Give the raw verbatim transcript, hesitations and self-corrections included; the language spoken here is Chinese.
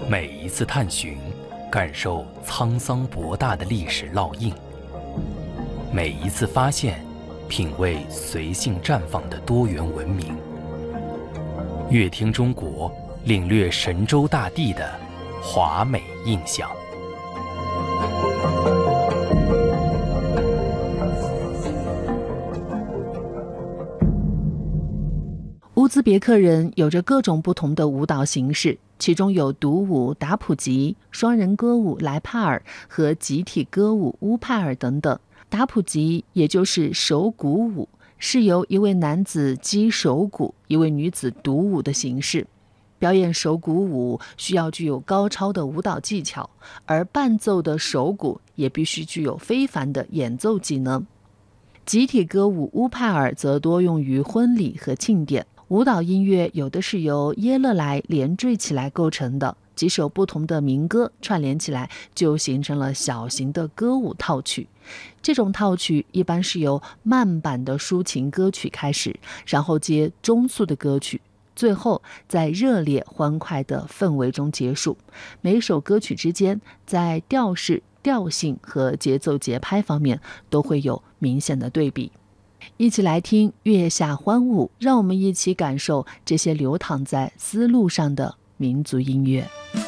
每一次探寻，感受沧桑博大的历史烙印；每一次发现，品味随性绽放的多元文明。乐听中国，领略神州大地的华美印象。 乌兹别克人有着各种不同的舞蹈形式，其中有独舞达普吉、双人歌舞莱帕尔和集体歌舞乌派尔等等。达普吉也就是手鼓舞，是由一位男子击手鼓，一位女子独舞的形式。表演手鼓舞需要具有高超的舞蹈技巧，而伴奏的手鼓也必须具有非凡的演奏技能。集体歌舞乌派尔则多用于婚礼和庆典。舞蹈音乐有的是由耶勒来连缀起来构成的，几首不同的民歌串联起来，就形成了小型的歌舞套曲。这种套曲一般是由慢板的抒情歌曲开始，然后接中速的歌曲，最后在热烈欢快的氛围中结束。每首歌曲之间在调式、调性和节奏节拍方面都会有明显的对比。一起来听月下欢舞，让我们一起感受这些流淌在丝路上的民族音乐。